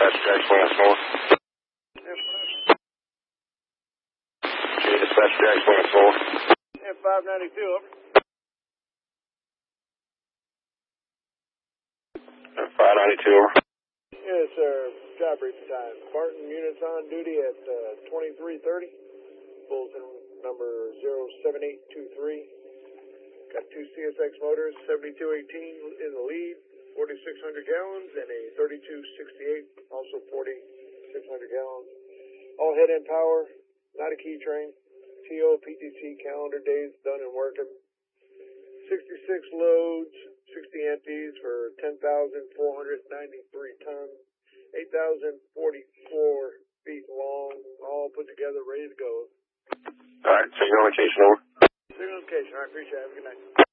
Dispatch Jack Wings North. Dispatch Jack Wings North. F592, over. F592, over. Yes, sir. Job briefing time. Spartan units on duty at 2330. Bulletin number 07823. Got two CSX motors, 7218 in the lead, 4,600 gallons, and a 3268, also 4,600 gallons. All head-end power, not a key train. TO, PTC, calendar days done and working. 66 loads, 60 empties for 10,493 tons, 8,044 feet long, all put together, ready to go. All right, signal location over. Signal location, I appreciate it. Have a good night.